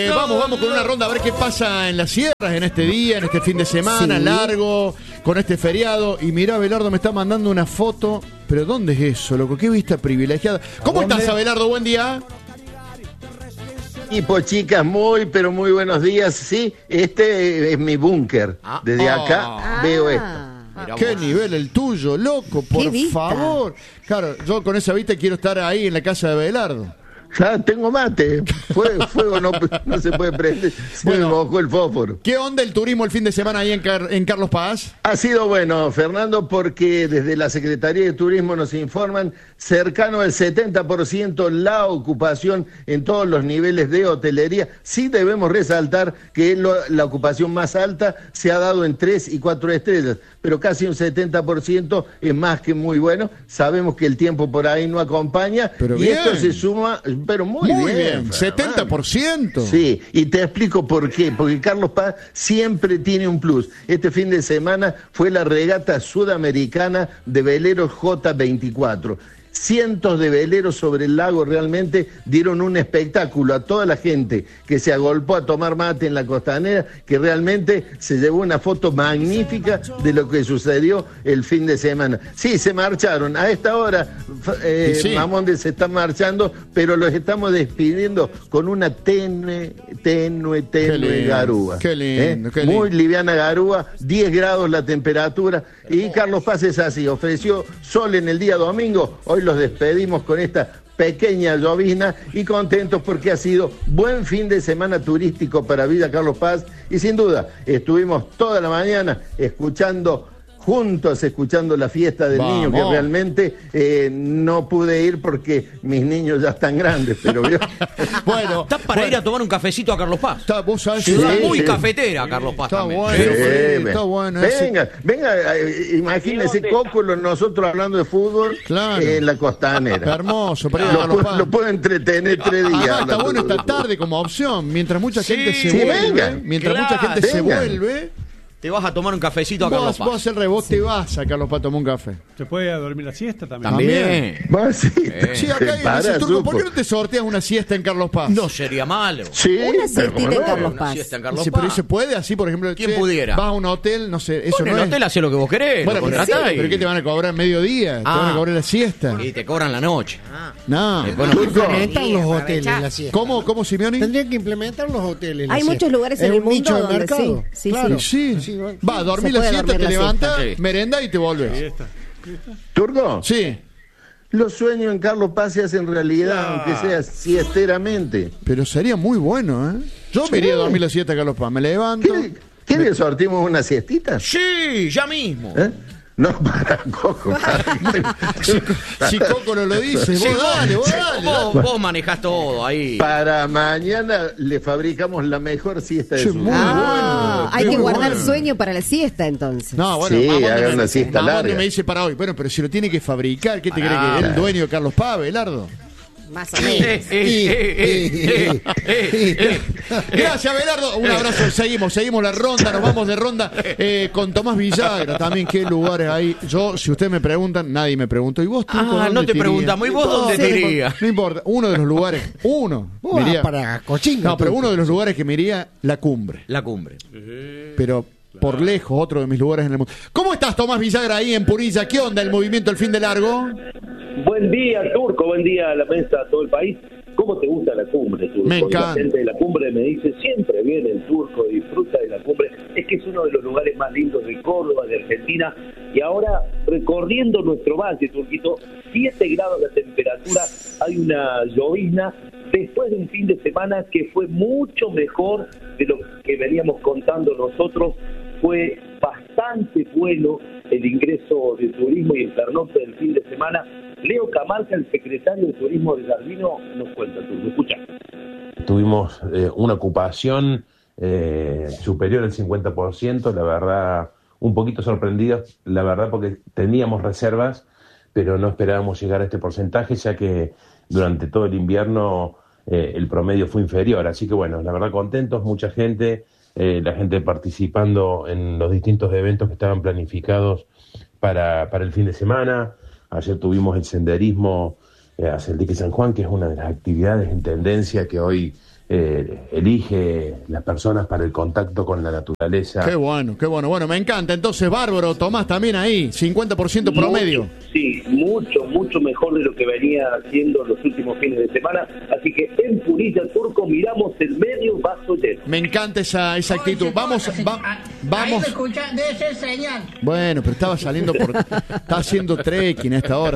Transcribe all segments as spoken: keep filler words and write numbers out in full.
vamos, vamos con una ronda a ver qué pasa en las sierras en este día, en este fin de semana sí. largo, con este feriado. Y mirá, Abelardo me está mandando una foto. ¿Pero dónde es eso, loco? Qué vista privilegiada. ¿Cómo estás, Abelardo? Buen día. Y pues chicas, muy pero muy buenos días. Sí, este es mi búnker. Desde acá ah. veo esto. Mirá qué vos. Nivel el tuyo, loco, por favor. Claro, yo con esa vista quiero estar ahí en la casa de Abelardo. Ya tengo mate, fuego, fuego no, no se puede prender, se bueno, me mojó el fósforo. ¿Qué onda el turismo el fin de semana ahí en, Car en Carlos Paz? Ha sido bueno, Fernando, porque desde la Secretaría de Turismo nos informan cercano al setenta por ciento la ocupación en todos los niveles de hotelería. Sí debemos resaltar que lo, la ocupación más alta se ha dado en tres y cuatro estrellas, pero casi un setenta por ciento es más que muy bueno. Sabemos que el tiempo por ahí no acompaña pero y bien. Esto se suma... Pero muy, muy bien, bien. setenta por ciento. Sí, y te explico por qué. Porque Carlos Paz siempre tiene un plus. Este fin de semana fue la regata sudamericana de veleros J veinticuatro. Cientos de veleros sobre el lago realmente dieron un espectáculo a toda la gente que se agolpó a tomar mate en la costanera, que realmente se llevó una foto magnífica de lo que sucedió el fin de semana. Sí, se marcharon. A esta hora, eh, sí. Mamonde se está marchando, pero los estamos despidiendo con una tenue, tenue, tenue garúa. Qué lindo, ¿Eh? qué lindo. Muy liviana garúa, diez grados la temperatura. Y Carlos Paz es así, ofreció sol en el día domingo. Hoy los despedimos con esta pequeña llovizna y contentos porque ha sido buen fin de semana turístico para Villa Carlos Paz y sin duda estuvimos toda la mañana escuchando juntos, escuchando la fiesta del Vamos. niño, que realmente eh, no pude ir porque mis niños ya están grandes, pero yo... Bueno, estás para bueno. ir a tomar un cafecito a Carlos Paz. Está, vos sabés, Ciudad sí, muy sí. cafetera, Carlos Paz. Está también. bueno, sí, sí, sí. está bueno. Venga, venga, eh, imagínese Coco, nosotros hablando de fútbol claro. eh, en la costanera. Hermoso, para ir a Lo, Carlos puedo, Paz. lo puedo entretener tres días. Ah, está bueno esta tarde como opción, mientras mucha Sí, gente se sí, vuelve, venga. mientras Claro. mucha gente se Venga. vuelve, Te vas a tomar un cafecito a Carlos vos, Paz. vos el rebote sí. vas a Carlos Paz a tomar un café. Se puede dormir la siesta también. También. Va, sí, Eh. Sí, acá hay para, dice, Turco, ¿por qué supo. no te sorteas una siesta en Carlos Paz? No sería malo. Sí, Una siestita pero en no. Carlos Una Paz. siesta en Carlos Sí, Paz. pero se puede así, por ejemplo, ¿Quién che, pudiera? vas a un hotel, no sé, eso Vos en no el es. hotel hace lo que vos querés. Bueno, lo pero, sí, contratás y- pero ¿qué te van a cobrar mediodía? Te van a Ah. cobrar la siesta. Y te cobran la noche. No. Eh, bueno, Turco. Implementar los hoteles en la siesta. ¿Cómo, cómo, Simeoni? Tendrían que implementar los hoteles. en la Hay siesta. muchos lugares en Es el un mundo nicho de donde mercado. sí, sí, Claro. Sí. Sí, bueno. Va, dormir Se la puede siesta, dormir te la levantas, siesta. Sí. merenda y te volvés. Siesta. Turco, Sí. los sueños en Carlos Paz se hacen realidad, aunque sea siesteramente. Pero sería muy bueno, ¿eh? Yo me iría a dormir la siesta, Carlos Paz. Me levanto. ¿Quiere, ¿quiere sortimos una siestita? Sí, ya mismo. ¿Eh? No, para Coco. Para, Si, si Coco no lo dice, Sí, vos dale, vos dale. Vos, vos manejás todo ahí. para mañana le fabricamos la mejor siesta de Che, su muy vida. Ah, bueno, hay muy que guardar bueno. sueño para la siesta entonces. No, bueno, Sí, Mamonde hagan me- una siesta Mamonde larga. me dice para hoy. Bueno, pero si lo tiene que fabricar, ¿qué te Pará. cree que es el dueño de Carlos Paz, Belardo? Más o Eh, menos. eh, eh, eh, eh, eh, eh. Gracias, Belardo. Un abrazo. Seguimos, seguimos la ronda. Nos vamos de ronda eh, con Tomás Villagra. También, ¿qué lugares hay? Yo, si ustedes me preguntan, nadie me preguntó. ¿Y vos, Turco, Ah, dónde no te irías? preguntamos. ¿Y vos No, dónde sí, te no importa, irías? No importa. Uno de los lugares. Uno. Vos me vas iría- para Cochinga. No, pero tú. uno de los lugares que me iría, la cumbre. La cumbre. Pero por lejos, otro de mis lugares en el mundo. ¿Cómo estás, Tomás Villagra, ahí en Punilla? ¿Qué onda el movimiento El Fin de Largo? Buen día, Turco, buen día a la mesa, a todo el país. ¿Cómo te gusta la cumbre, Turco? Me encanta. La gente de la cumbre me dice, siempre viene el Turco, disfruta de la cumbre. Es que es uno de los lugares más lindos de Córdoba, de Argentina. Y ahora, recorriendo nuestro valle, Turquito, siete grados la temperatura, hay una llovizna, después de un fin de semana que fue mucho mejor de lo que veníamos contando nosotros. Fue bastante bueno el ingreso de turismo y el pernocte del fin de semana. Leo Camarca, el secretario de Turismo de Gardino, nos cuenta. ¿Tú me escuchas? Tuvimos eh, una ocupación eh, superior al cincuenta por ciento, la verdad, un poquito sorprendidos, la verdad, porque teníamos reservas, pero no esperábamos llegar a este porcentaje, ya que durante todo el invierno eh, el promedio fue inferior. Así que bueno, la verdad contentos, mucha gente, eh, la gente participando en los distintos eventos que estaban planificados para, para el fin de semana. Ayer tuvimos el senderismo eh, hacia el dique San Juan, que es una de las actividades en tendencia que hoy eh, elige las personas para el contacto con la naturaleza. Qué bueno, qué bueno. Bueno, me encanta. Entonces, bárbaro, Tomás también ahí, cincuenta por ciento promedio. Mucho, sí, mucho, mucho mejor de lo que venía haciendo los últimos fines de semana. Así que en Punilla, Turco, miramos el medio vaso lleno. Me encanta esa, esa actitud. Vamos, va, vamos. Ahí escucha, debe ser señal. Bueno, pero estaba saliendo por... Está haciendo trekking a esta hora.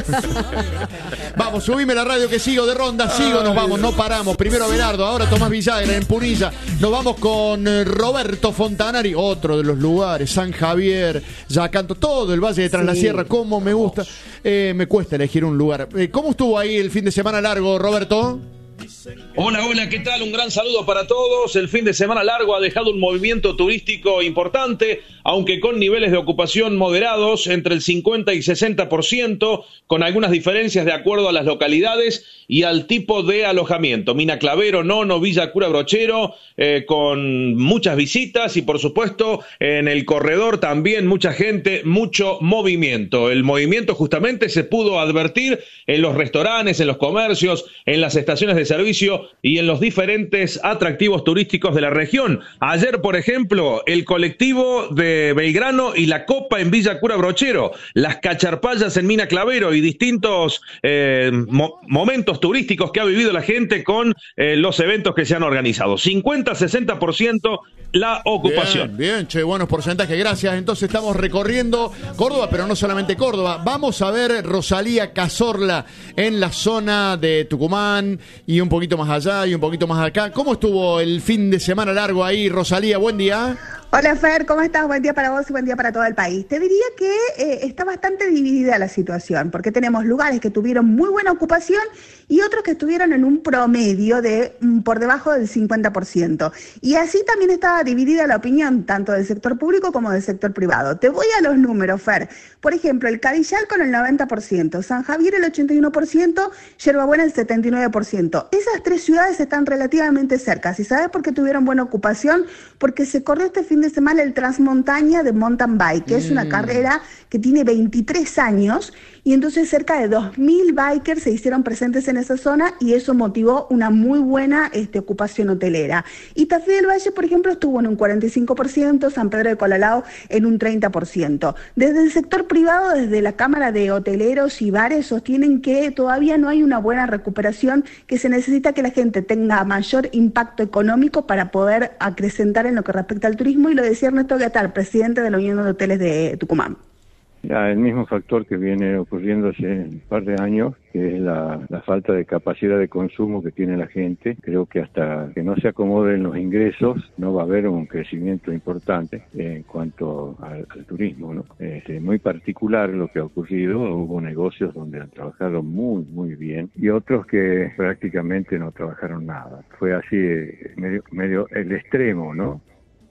Vamos, subime la radio que sigo de ronda, sigo, nos vamos, no paramos. Primero Abelardo, ahora Tomás Villagra en Punilla. Nos vamos con Roberto Fontanari, otro de los lugares, San Javier, Yacanto, todo el Valle de Tras la Sí. Sierra, cómo me gusta. Eh, me cuesta elegir un lugar. Eh, ¿Cómo estuvo ahí el fin de semana largo, Roberto? Hola, hola, ¿qué tal? Un gran saludo para todos. El fin de semana largo ha dejado un movimiento turístico importante, aunque con niveles de ocupación moderados, entre el cincuenta y sesenta por ciento, con algunas diferencias de acuerdo a las localidades y al tipo de alojamiento. Mina Clavero, Nono, Villa Cura Brochero, eh, con muchas visitas y, por supuesto, en el corredor también mucha gente, mucho movimiento. El movimiento justamente se pudo advertir en los restaurantes, en los comercios, en las estaciones de servicio y en los diferentes atractivos turísticos de la región. Ayer, por ejemplo, el colectivo de Belgrano y la Copa en Villa Cura Brochero, las cacharpayas en Mina Clavero y distintos eh, mo- momentos turísticos que ha vivido la gente con eh, los eventos que se han organizado. cincuenta a sesenta por ciento la ocupación. Bien, bien, che, buenos porcentajes, gracias. Entonces estamos recorriendo Córdoba, pero no solamente Córdoba. Vamos a ver Rosalía Cazorla en la zona de Tucumán y un poquito más allá y un poquito más acá. ¿Cómo estuvo el fin de semana largo ahí, Rosalía? Buen día. Hola Fer, ¿cómo estás? Buen día para vos y buen día para todo el país. Te diría que eh, está bastante dividida la situación, porque tenemos lugares que tuvieron muy buena ocupación y otros que estuvieron en un promedio de mm, por debajo del cincuenta por ciento. Y así también está dividida la opinión, tanto del sector público como del sector privado. Te voy a los números, Fer. Por ejemplo, el Cadillal con el noventa por ciento, San Javier el ochenta y uno por ciento, Yerbabuena el setenta y nueve por ciento. Esas tres ciudades están relativamente cerca. ¿Y sabes por qué tuvieron buena ocupación? Porque se corrió este fin de semana el Transmontaña de Mountain Bike, que mm. es una carrera que tiene veintitrés años, y entonces cerca de dos mil bikers se hicieron presentes en esa zona y eso motivó una muy buena este, ocupación hotelera. Y Tafí del Valle, por ejemplo, estuvo en un cuarenta y cinco por ciento, San Pedro de Colalao en un treinta por ciento. Desde el sector privado, desde la Cámara de Hoteleros y Bares, sostienen que todavía no hay una buena recuperación, que se necesita que la gente tenga mayor impacto económico para poder acrecentar en lo que respecta al turismo, y lo decía Ernesto Gatar, presidente de la Unión de Hoteles de Tucumán. Ya, el mismo factor que viene ocurriendo hace un par de años, que es la, la falta de capacidad de consumo que tiene la gente. Creo que hasta que no se acomoden los ingresos no va a haber un crecimiento importante en cuanto al, al turismo, ¿no? Este, muy particular lo que ha ocurrido. Hubo negocios donde han trabajado muy, muy bien y otros que prácticamente no trabajaron nada. Fue así eh, medio, medio el extremo, ¿no?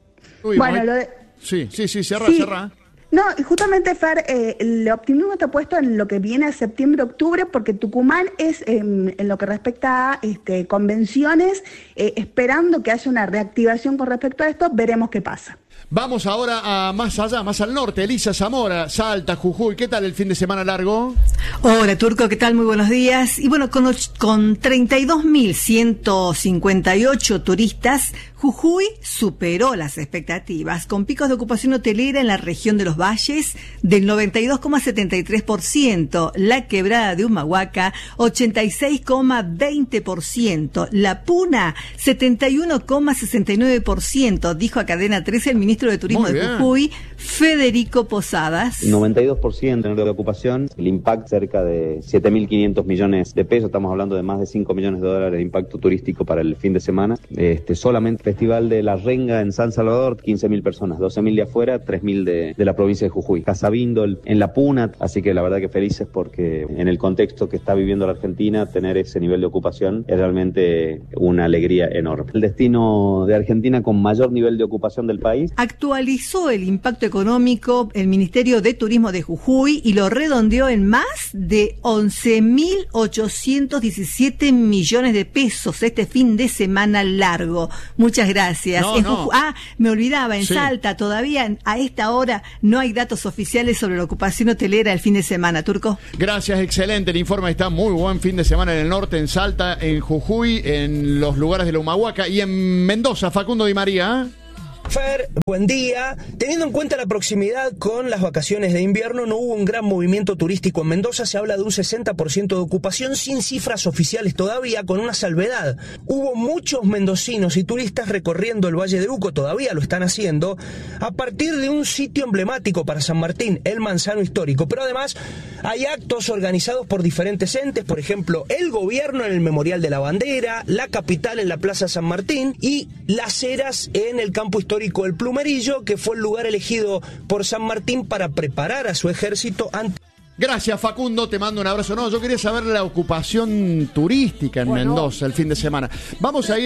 Uy, bueno, lo de... Sí, sí, sí, cerra, sí. cerra. No, y justamente, Fer, eh, el optimismo está puesto en lo que viene a septiembre-octubre, porque Tucumán es, eh, en lo que respecta a este, convenciones, eh, esperando que haya una reactivación con respecto a esto. Veremos qué pasa. Vamos ahora a más allá, más al norte. Elisa Zamora, Salta, Jujuy. ¿Qué tal el fin de semana largo? Hola, Turco, ¿qué tal? Muy buenos días. Y bueno, con, con treinta y dos mil ciento cincuenta y ocho turistas, Jujuy superó las expectativas, con picos de ocupación hotelera en la región de los valles del noventa y dos coma setenta y tres por ciento, la quebrada de Humahuaca ochenta y seis coma veinte por ciento, La Puna setenta y uno coma sesenta y nueve por ciento, dijo a Cadena trece el ministro de Turismo Muy de bien. Jujuy, Federico Posadas. noventa y dos por ciento de ocupación, el impacto cerca de siete mil quinientos millones de pesos, estamos hablando de más de cinco millones de dólares de impacto turístico para el fin de semana. Este, solamente Festival de la Renga en San Salvador, quince mil personas, doce mil de afuera, tres mil de, de la provincia de Jujuy. Casabindo en La Puna, así que la verdad que felices porque en el contexto que está viviendo la Argentina, tener ese nivel de ocupación es realmente una alegría enorme. El destino de Argentina con mayor nivel de ocupación del país, actualizó el impacto económico el Ministerio de Turismo de Jujuy y lo redondeó en más de once mil ochocientos diecisiete millones de pesos este fin de semana largo. Muchas gracias. No, en no. Jujuy, ah, me olvidaba, en Sí. Salta todavía a esta hora no hay datos oficiales sobre la ocupación hotelera el fin de semana. Turco. Gracias, excelente. El informe está muy buen fin de semana en el norte, en Salta, en Jujuy, en los lugares de la Humahuaca y en Mendoza. Facundo Di María. Fer, buen día. Teniendo en cuenta la proximidad con las vacaciones de invierno, no hubo un gran movimiento turístico en Mendoza. Se habla de un sesenta por ciento de ocupación, sin cifras oficiales todavía, con una salvedad. Hubo muchos mendocinos y turistas recorriendo el Valle de Uco, todavía lo están haciendo, a partir de un sitio emblemático para San Martín, el Manzano Histórico. Pero además hay actos organizados por diferentes entes, por ejemplo, el gobierno en el Memorial de la Bandera, la capital en la Plaza San Martín y las eras en el campo histórico El Plumerillo, que fue el lugar elegido por San Martín para preparar a su ejército ante... Gracias, Facundo, te mando un abrazo. No, yo quería saber la ocupación turística en Bueno. Mendoza el fin de semana. Vamos a ir